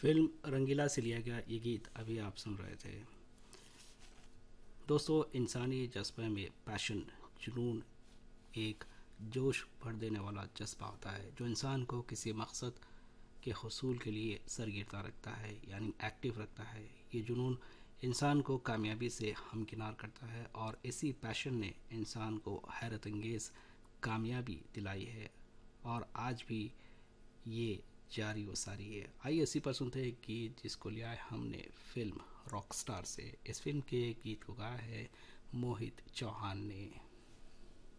Film रंगीला से लिया गया ये गीत अभी आप सुन रहे थे। दोस्तों, इंसानी जज्बे में पैशन, जुनून एक जोश भर देने वाला जज्बा होता है जो इंसान को किसी मकसद के हसूल के लिए सरगीरता रखता है, यानी एक्टिव रखता है। ये जुनून इंसान को कामयाबी से हमकिनार करता है और इसी पैशन ने इंसान को हैरत अंगेज़ कामयाबी दिलाई है और आज भी ये जारी व सारी है। आइए इसी पर सुनते हैं गीत जिसको लिया है हमने फिल्म रॉकस्टार से। इस फिल्म के गीत को गाया है मोहित चौहान ने।